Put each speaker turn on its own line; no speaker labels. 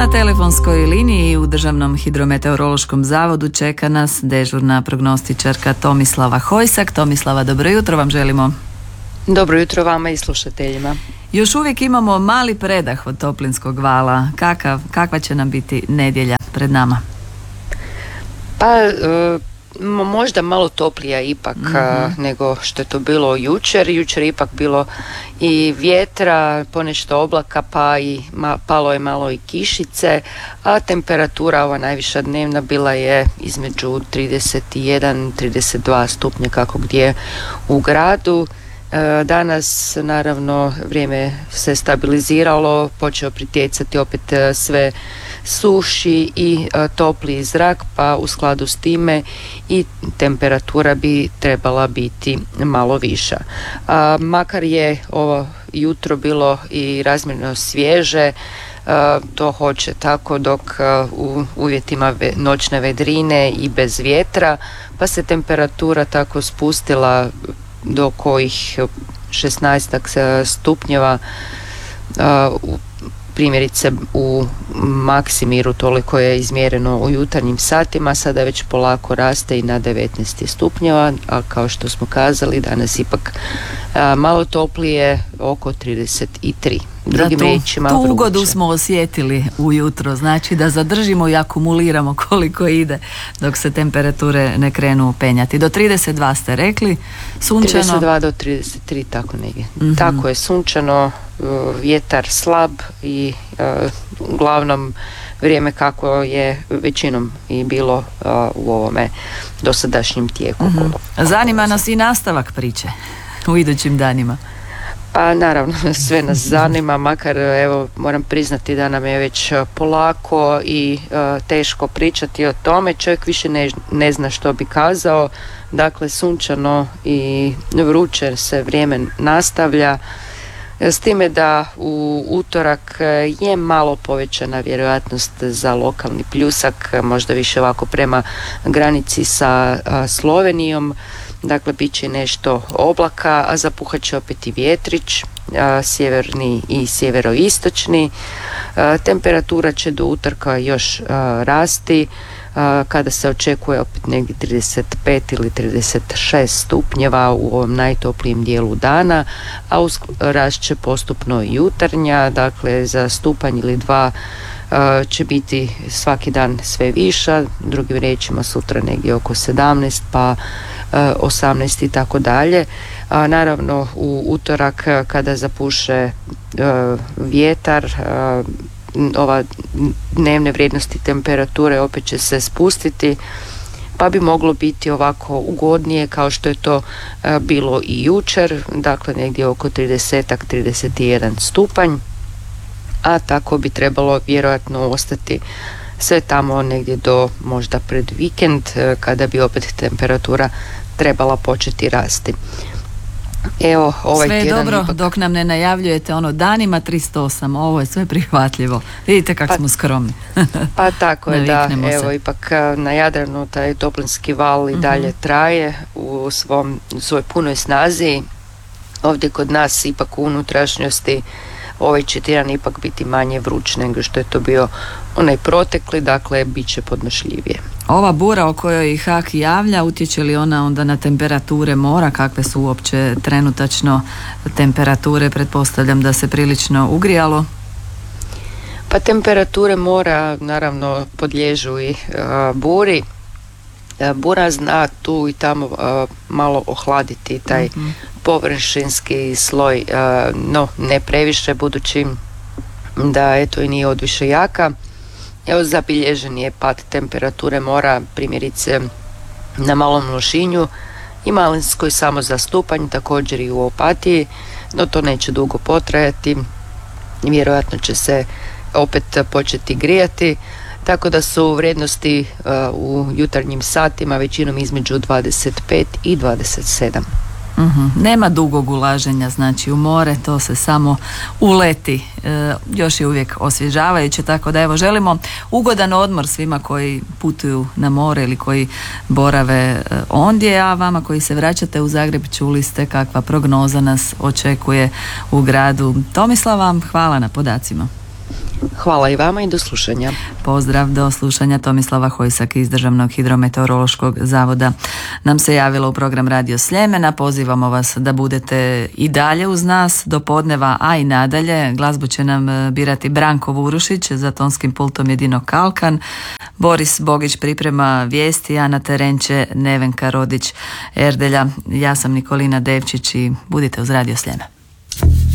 Na telefonskoj liniji u Državnom hidrometeorološkom zavodu čeka nas dežurna prognostičarka Tomislava Hojsak. Tomislava, dobro jutro vam želimo.
Dobro jutro vama i slušateljima.
Još uvijek imamo mali predah od toplinskog vala. Kakva će nam biti nedjelja pred nama?
Pa možda malo toplija ipak nego što je to bilo jučer. Jučer je ipak bilo i vjetra, ponešto oblaka, pa i palo je malo i kišice, a temperatura ova najviša dnevna bila je između 31-32 stupnja kako gdje u gradu. Danas naravno vrijeme se stabiliziralo, počeo pritjecati opet sve suši i topli zrak, pa u skladu s time i temperatura bi trebala biti malo viša. Makar je ovo jutro bilo i razmjerno svježe, to hoće tako dok u uvjetima noćne vedrine i bez vjetra, pa se temperatura tako spustila do kojih 16 stupnjeva, primjerice u Maksimiru toliko je izmjereno u jutarnjim satima, sada već polako raste i na 19 stupnjeva, a kao što smo kazali danas ipak malo toplije, oko 33. Drugim riječima,
tu ugodu smo osjetili ujutro, znači da zadržimo i akumuliramo koliko ide dok se temperature ne krenu penjati. Do 32 ste rekli, sunčano?
32 do 33, tako negdje. Tako je, sunčano, vjetar slab i uglavnom vrijeme kako je većinom i bilo u ovome dosadašnjem tijeku.
Zanima nas i nastavak priče u idućim danima.
Pa naravno, sve nas zanima, makar evo moram priznati da nam je već polako i teško pričati o tome. Čovjek više ne zna što bi kazao. Dakle, sunčano i vruće se vrijeme nastavlja, s time da u utorak je malo povećana vjerojatnost za lokalni pljusak, možda više ovako prema granici sa Slovenijom. Dakle, bit će nešto oblaka, a zapuhat će opet i vjetrić, sjeverni i sjeveroistočni. Temperatura će do utorka još rasti, kada se očekuje opet negdje 35 ili 36 stupnjeva u ovom najtoplijem dijelu dana, a rast će postupno i jutarnja, dakle za stupanj ili dva će biti svaki dan sve viša, drugim riječima sutra negdje oko 17 pa 18 i tako dalje. Naravno u utorak kada zapuše vjetar, ova dnevne vrijednosti temperature opet će se spustiti, pa bi moglo biti ovako ugodnije kao što je to bilo i jučer, dakle negdje oko 30-31 stupanj, a tako bi trebalo vjerojatno ostati sve tamo negdje do možda pred vikend, kada bi opet temperatura trebala početi rasti. Evo, ovaj
sve je
tjedan
dobro
ipak...
dok nam ne najavljujete danima 308, ovo je sve prihvatljivo. Vidite kako smo skromni.
Pa tako je, da, evo
se.
Ipak na Jadranu taj toplinski val i dalje traje u svojoj punoj snazi. Ovdje kod nas ipak u unutrašnjosti ovaj će tjedan ipak biti manje vruć nego što je to bio onaj protekli, dakle bit će podnošljivije.
Ova bura o kojoj i HAK javlja, utječe li ona onda na temperature mora? Kakve su uopće trenutačno temperature? Pretpostavljam da se prilično ugrijalo.
Pa temperature mora naravno podliježu i buri. Bura zna tu i tamo malo ohladiti taj površinski sloj, no ne previše, budući da eto i nije odviše jaka. Evo, zabilježen je pad temperature mora, primjerice na Malom Lošinju i Malinskoj samo za stupanj, također i u Opatiji, no to neće dugo potrajati, vjerojatno će se opet početi grijati, tako da su vrijednosti u jutarnjim satima većinom između 25 i 27.
Nema dugog ulaženja znači u more, to se samo uleti, još je uvijek osvježavajuće, tako da evo želimo ugodan odmor svima koji putuju na more ili koji borave ondje, a vama koji se vraćate u Zagreb čuli ste kakva prognoza nas očekuje u gradu. Tomislava, hvala na podacima.
Hvala i vama i do slušanja.
Pozdrav, do slušanja. Tomislava Hojsak iz Državnog hidrometeorološkog zavoda nam se javila u program Radio Sljemena. Pozivamo vas da budete i dalje uz nas do podneva, a i nadalje. Glazbu će nam birati Branko Vurušić, za tonskim pultom Jedino Kalkan. Boris Bogić priprema vijesti, Ana Terenče, Nevenka Rodić Erdelja. Ja sam Nikolina Devčić i budite uz Radio Sljeme.